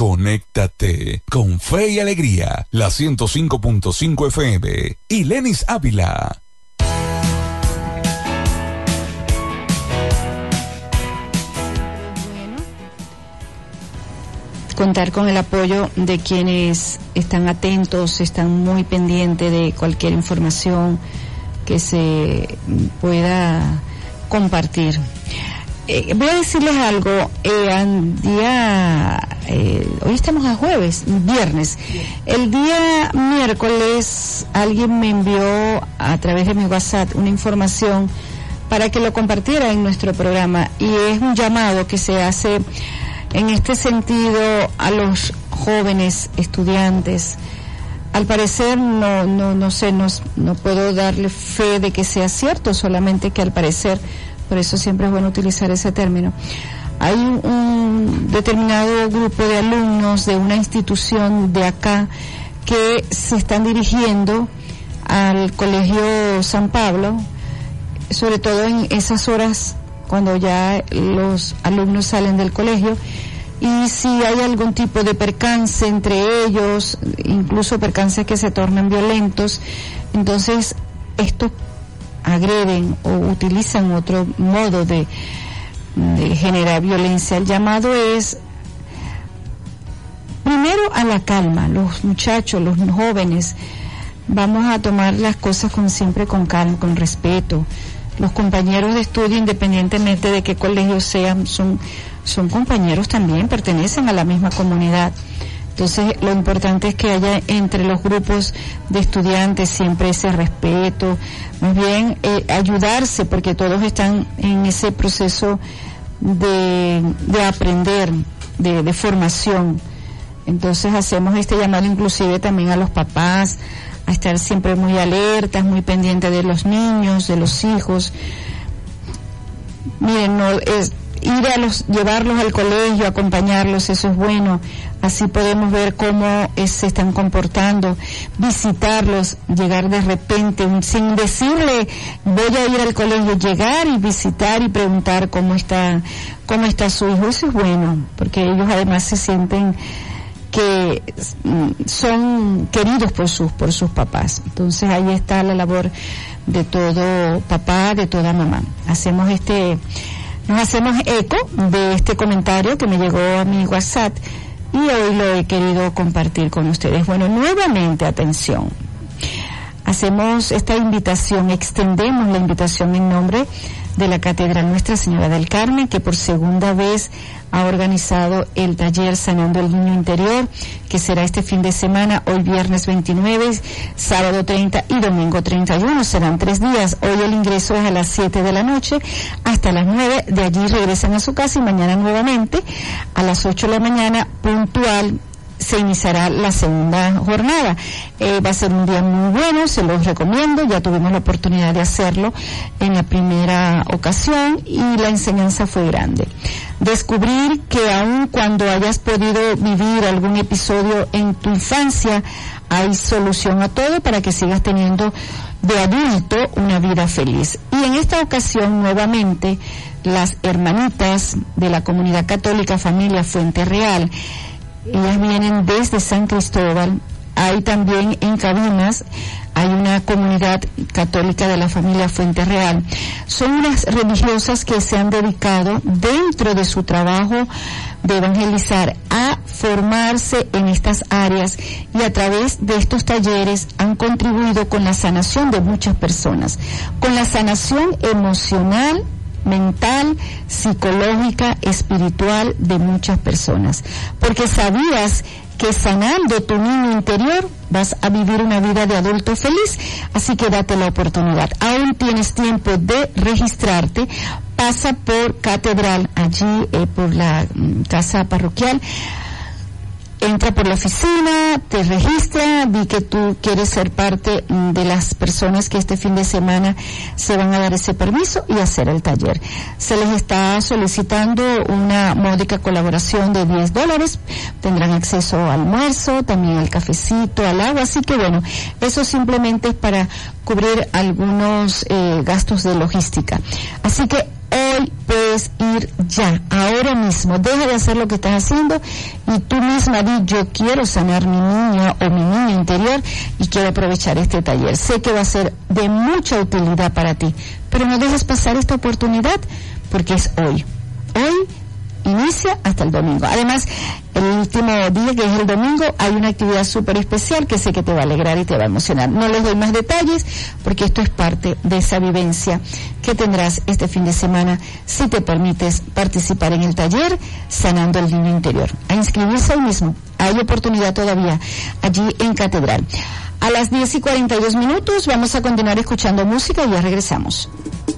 Conéctate con Fe y Alegría, la 105.5 FM y Lenis Ávila. Contar con el apoyo de quienes están atentos, están muy pendientes de cualquier información que se pueda compartir. Voy a decirles algo, hoy estamos a viernes. El día miércoles alguien me envió a través de mi WhatsApp una información para que lo compartiera en nuestro programa, y es un llamado que se hace en este sentido a los jóvenes estudiantes. Al parecer no sé, no puedo darle fe de que sea cierto, solamente que al parecer, por eso siempre es bueno utilizar ese término. Hay un determinado grupo de alumnos de una institución de acá que se están dirigiendo al Colegio San Pablo, sobre todo en esas horas cuando ya los alumnos salen del colegio, y si hay algún tipo de percance entre ellos, incluso percances que se tornan violentos, entonces estos agreden o utilizan otro modo de generar violencia. El llamado es primero a la calma. Los muchachos, los jóvenes, vamos a tomar las cosas siempre con calma, con respeto. Los compañeros de estudio, independientemente de qué colegio sean, son compañeros también, pertenecen a la misma comunidad. Entonces, lo importante es que haya entre los grupos de estudiantes siempre ese respeto, más bien ayudarse, porque todos están en ese proceso de aprender, de formación. Entonces, hacemos este llamado inclusive también a los papás, a estar siempre muy alertas, muy pendientes de los niños, de los hijos. Miren, llevarlos al colegio, acompañarlos, eso es bueno. Así podemos ver cómo se están comportando, visitarlos, llegar de repente, sin decirle voy a ir al colegio, llegar y visitar y preguntar cómo está su hijo. Eso es bueno, porque ellos además se sienten que son queridos por sus papás. Entonces ahí está la labor de todo papá, de toda mamá. Nos hacemos eco de este comentario que me llegó a mi WhatsApp y hoy lo he querido compartir con ustedes. Bueno, nuevamente, atención. Hacemos esta invitación, extendemos la invitación en nombre de la Catedral Nuestra Señora del Carmen, que por segunda vez ha organizado el taller Sanando el Niño Interior, que será este fin de semana, hoy viernes 29, sábado 30 y domingo 31. Serán 3 días. Hoy el ingreso es a las 7 de la noche hasta las 9. De allí regresan a su casa y mañana nuevamente a las 8 de la mañana puntual se iniciará la segunda jornada. Va a ser un día muy bueno, se los recomiendo. Ya tuvimos la oportunidad de hacerlo en la primera ocasión y la enseñanza fue grande. Descubrir que aun cuando hayas podido vivir algún episodio en tu infancia, hay solución a todo para que sigas teniendo de adulto una vida feliz. Y en esta ocasión, nuevamente, las hermanitas de la Comunidad Católica Familia Fuente Real, ellas vienen desde San Cristóbal. Hay también en Cabimas, hay una comunidad católica de la familia Fuente Real. Son unas religiosas que se han dedicado dentro de su trabajo de evangelizar a formarse en estas áreas y a través de estos talleres han contribuido con la sanación de muchas personas, con la sanación emocional, mental, psicológica, espiritual de muchas personas, porque sabías que sanando tu niño interior vas a vivir una vida de adulto feliz. Así que date la oportunidad, aún tienes tiempo de registrarte. Pasa por Catedral, allí por la casa parroquial, entra por la oficina, te registra, di que tú quieres ser parte de las personas que este fin de semana se van a dar ese permiso y hacer el taller. Se les está solicitando una módica colaboración de $10, tendrán acceso al almuerzo, también al cafecito, al agua, así que bueno, eso simplemente es para cubrir algunos gastos de logística. Así que Hoy puedes ir ya, ahora mismo. Deja de hacer lo que estás haciendo y tú misma di, yo quiero sanar mi niño o mi niño interior y quiero aprovechar este taller. Sé que va a ser de mucha utilidad para ti, pero no dejes pasar esta oportunidad porque es hoy. Hoy inicia hasta el domingo. Además, el último día, que es el domingo, hay una actividad súper especial que sé que te va a alegrar y te va a emocionar. No les doy más detalles porque esto es parte de esa vivencia que tendrás este fin de semana si te permites participar en el taller Sanando el Niño Interior. A inscribirse hoy mismo. Hay oportunidad todavía allí en Catedral. A las 10:42 vamos a continuar escuchando música y ya regresamos.